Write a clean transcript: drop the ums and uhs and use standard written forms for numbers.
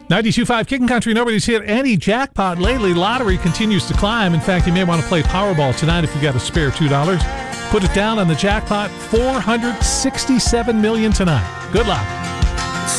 92.5 Kicking Country. Nobody's hit any jackpot lately. Lottery continues to climb. In fact, you may want to play Powerball tonight if you got a spare $2. Put it down on the jackpot. $467 million tonight. Good luck.